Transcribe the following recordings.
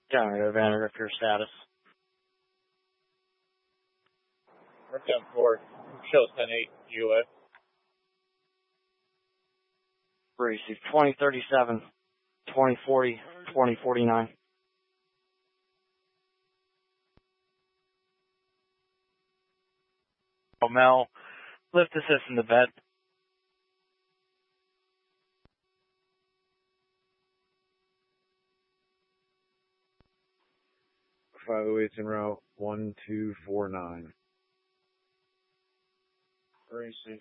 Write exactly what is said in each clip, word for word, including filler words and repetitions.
Generator Vanner, if your status. We're ten four. Shows ten eight U S. Receive twenty thirty-seven, twenty forty, twenty forty-nine. Oh, Mel, lift assist in the bed. five oh eight's en route, one two four nine. Receive.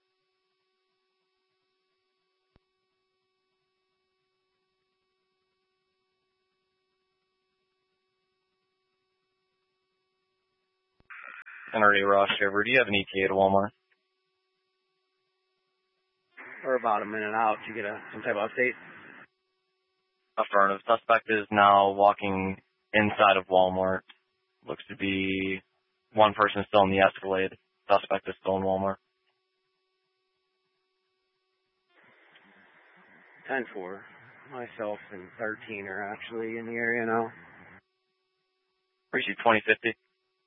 Henry Ross River, do you have an E T A to Walmart? We're about a minute out. Did you get a, some type of update? Affirmative. Suspect is now walking inside of Walmart. Looks to be one person still in the Escalade. Suspect is still in Walmart. ten four. Myself and thirteen are actually in the area now. Receive twenty fifty.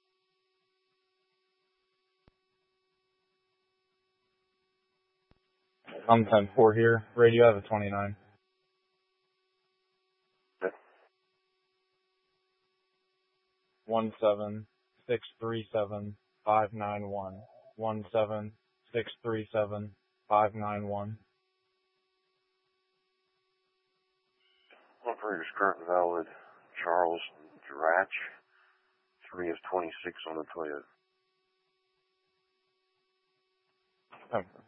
I'm ten four here. Radio, I have a twenty-nine. One seven six three seven five nine one. One seven six three seven five nine one. Operator's current valid. Charles Dratch. Three is twenty-six on the Toyota. Okay.